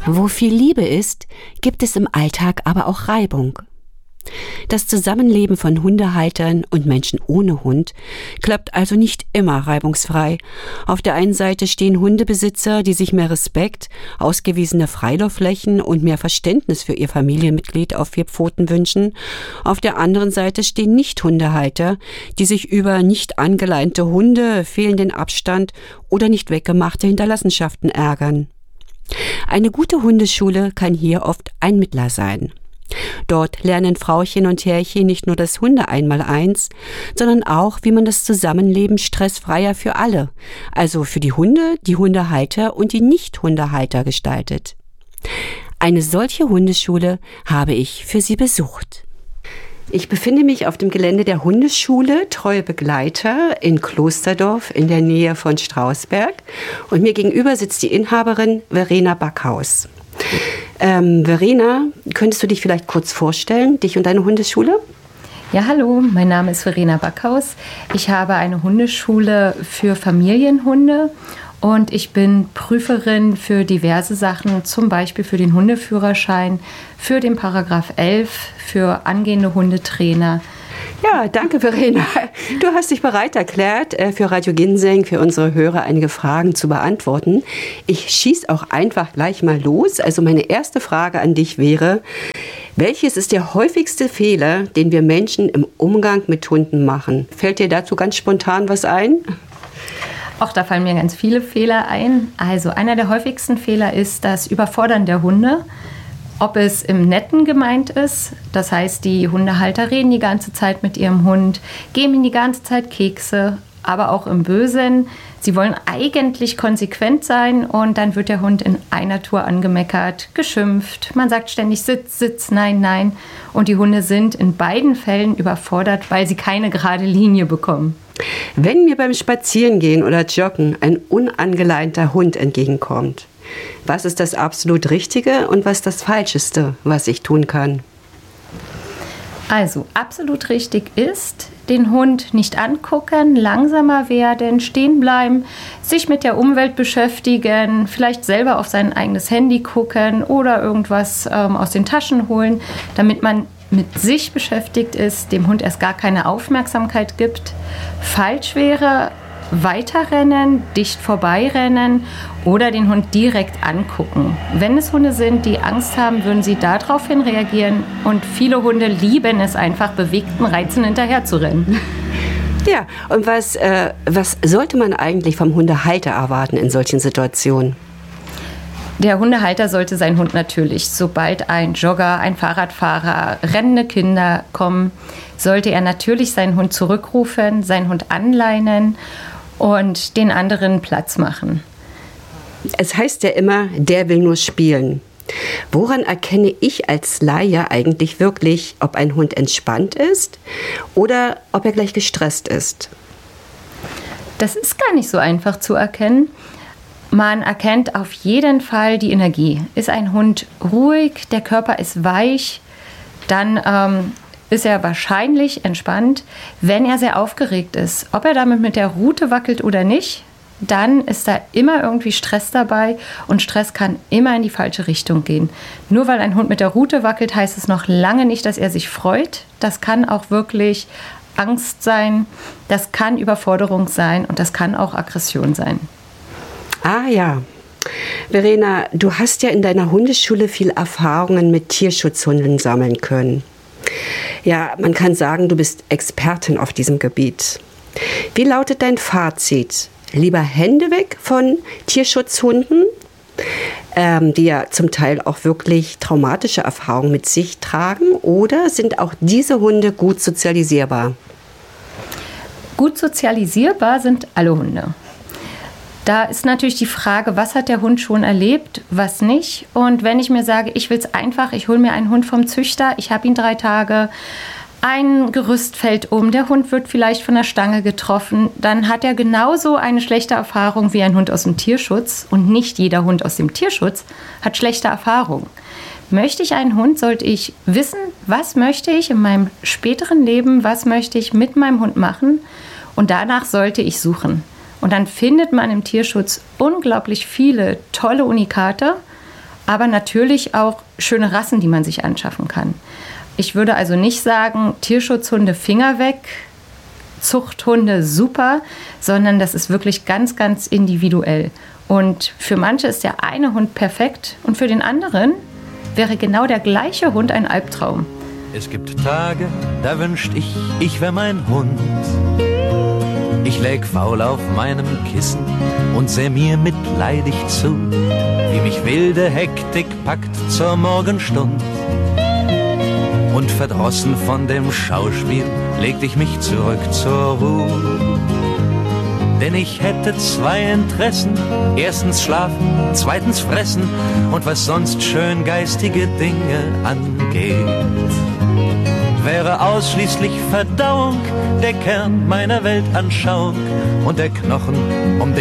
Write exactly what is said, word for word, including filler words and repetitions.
Wo viel Liebe ist, gibt es im Alltag aber auch Reibung. Das Zusammenleben von Hundehaltern und Menschen ohne Hund klappt also nicht immer reibungsfrei. Auf der einen Seite stehen Hundebesitzer, die sich mehr Respekt, ausgewiesene Freilaufflächen und mehr Verständnis für ihr Familienmitglied auf vier Pfoten wünschen. Auf der anderen Seite stehen Nicht-Hundehalter, die sich über nicht angeleinte Hunde, fehlenden Abstand oder nicht weggemachte Hinterlassenschaften ärgern. Eine gute Hundeschule kann hier oft ein Mittler sein. Dort lernen Frauchen und Herrchen nicht nur das Hunde-Einmaleins, sondern auch, wie man das Zusammenleben stressfreier für alle, also für die Hunde, die Hundehalter und die Nicht-Hundehalter gestaltet. Eine solche Hundeschule habe ich für Sie besucht. Ich befinde mich auf dem Gelände der Hundeschule Treue Begleiter in Klosterdorf in der Nähe von Strausberg und mir gegenüber sitzt die Inhaberin Verena Backhaus. Ähm, Verena, könntest du dich vielleicht kurz vorstellen, dich und deine Hundeschule? Ja, hallo, mein Name ist Verena Backhaus. Ich habe eine Hundeschule für Familienhunde und ich bin Prüferin für diverse Sachen, zum Beispiel für den Hundeführerschein, für den Paragraph elf, für angehende Hundetrainer. Ja, danke Verena. Du hast dich bereit erklärt, für Radio Ginseng, für unsere Hörer einige Fragen zu beantworten. Ich schieße auch einfach gleich mal los. Also meine erste Frage an dich wäre, welches ist der häufigste Fehler, den wir Menschen im Umgang mit Hunden machen? Fällt dir dazu ganz spontan was ein? Auch da fallen mir ganz viele Fehler ein. Also einer der häufigsten Fehler ist das Überfordern der Hunde. Ob es im Netten gemeint ist, das heißt, die Hundehalter reden die ganze Zeit mit ihrem Hund, geben ihm die ganze Zeit Kekse, aber auch im Bösen. Sie wollen eigentlich konsequent sein und dann wird der Hund in einer Tour angemeckert, geschimpft. Man sagt ständig Sitz, Sitz, nein, nein. Und die Hunde sind in beiden Fällen überfordert, weil sie keine gerade Linie bekommen. Wenn mir beim Spazierengehen oder Joggen ein unangeleinter Hund entgegenkommt, was ist das absolut Richtige und was das Falscheste, was ich tun kann? Also, absolut richtig ist, den Hund nicht angucken, langsamer werden, stehen bleiben, sich mit der Umwelt beschäftigen, vielleicht selber auf sein eigenes Handy gucken oder irgendwas ähm, aus den Taschen holen, damit man mit sich beschäftigt ist, dem Hund erst gar keine Aufmerksamkeit gibt. Falsch wäre, weiterrennen, dicht vorbeirennen oder den Hund direkt angucken. Wenn es Hunde sind, die Angst haben, würden sie daraufhin reagieren und viele Hunde lieben es einfach, bewegten Reizen hinterher zu rennen. Ja, und was, äh, was sollte man eigentlich vom Hundehalter erwarten in solchen Situationen? Der Hundehalter sollte seinen Hund natürlich, sobald ein Jogger, ein Fahrradfahrer, rennende Kinder kommen, sollte er natürlich seinen Hund zurückrufen, seinen Hund anleinen und den anderen Platz machen. Es heißt ja immer, der will nur spielen. Woran erkenne ich als Laie eigentlich wirklich, ob ein Hund entspannt ist oder ob er gleich gestresst ist? Das ist gar nicht so einfach zu erkennen. Man erkennt auf jeden Fall die Energie. Ist ein Hund ruhig, der Körper ist weich, dann ähm, ist er wahrscheinlich entspannt. Wenn er sehr aufgeregt ist, ob er damit mit der Rute wackelt oder nicht, dann ist da immer irgendwie Stress dabei und Stress kann immer in die falsche Richtung gehen. Nur weil ein Hund mit der Rute wackelt, heißt es noch lange nicht, dass er sich freut. Das kann auch wirklich Angst sein, das kann Überforderung sein und das kann auch Aggression sein. Ah ja. Verena, du hast ja in deiner Hundeschule viel Erfahrungen mit Tierschutzhunden sammeln können. Ja, man kann sagen, du bist Expertin auf diesem Gebiet. Wie lautet dein Fazit? Lieber Hände weg von Tierschutzhunden, ähm, die ja zum Teil auch wirklich traumatische Erfahrungen mit sich tragen, oder sind auch diese Hunde gut sozialisierbar? Gut sozialisierbar sind alle Hunde. Da ist natürlich die Frage, was hat der Hund schon erlebt, was nicht. Und wenn ich mir sage, ich will es einfach, ich hole mir einen Hund vom Züchter, ich habe ihn drei Tage, ein Gerüst fällt um, der Hund wird vielleicht von der Stange getroffen, dann hat er genauso eine schlechte Erfahrung wie ein Hund aus dem Tierschutz. Und nicht jeder Hund aus dem Tierschutz hat schlechte Erfahrungen. Möchte ich einen Hund, sollte ich wissen, was möchte ich in meinem späteren Leben, was möchte ich mit meinem Hund machen, und danach sollte ich suchen. Und dann findet man im Tierschutz unglaublich viele tolle Unikate. aber natürlich auch schöne Rassen, die man sich anschaffen kann. Ich würde also nicht sagen, Tierschutzhunde Finger weg, Zuchthunde super, sondern das ist wirklich ganz, ganz individuell. Und für manche ist der eine Hund perfekt und für den anderen wäre genau der gleiche Hund ein Albtraum. Es gibt Tage, da wünscht ich, ich wär mein Hund. Ich läg faul auf meinem Kissen und seh mir mitleidig zu, wie mich wilde Hektik packt zur Morgenstund. Und verdrossen von dem Schauspiel legte ich mich zurück zur Ruhe. Denn ich hätte zwei Interessen, erstens schlafen, zweitens fressen und was sonst schön geistige Dinge angeht. Wäre ausschließlich Verdauung der Kern meiner Weltanschauung und der Knochen, um